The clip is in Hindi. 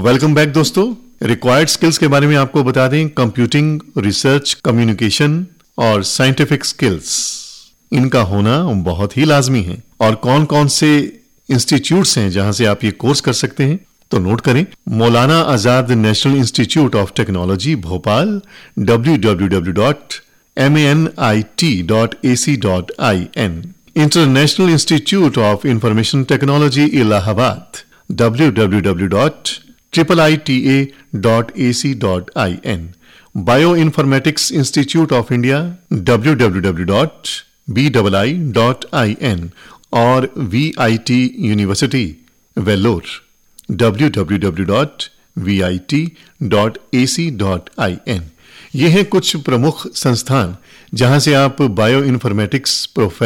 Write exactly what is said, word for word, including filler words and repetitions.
वेलकम बैक दोस्तों। रिक्वायर्ड स्किल्स के बारे में आपको बता दें, कंप्यूटिंग, रिसर्च, कम्युनिकेशन और साइंटिफिक स्किल्स, इनका होना बहुत ही लाजमी है। और कौन कौन से इंस्टीट्यूट्स हैं जहां से आप ये कोर्स कर सकते हैं, तो नोट करें। Maulana Azad national institute of technology Bhopal, W W W dot M A N I T dot A C dot I N. International institute of information technology Allahabad, W W W dot triple I T A dot A C dot I N. Bio informatics institute of India, W W W dot B I I dot I N. और we I T university Vellore, W W W dot we I T dot A C dot I N. ये हैं कुछ प्रमुख संस्थान जहां से आप बायो इन्फॉर्मेटिक्स प्रोफेशनल